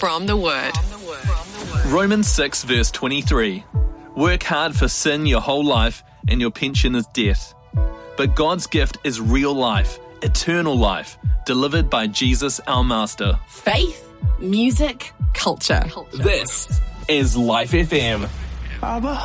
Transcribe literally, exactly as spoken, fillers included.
from the Word. Romans six verse twenty-three. Work hard for sin your whole life and your pension is death. But God's gift is real life, eternal life, delivered by Jesus our Master. Faith, music, culture. This is Life F M.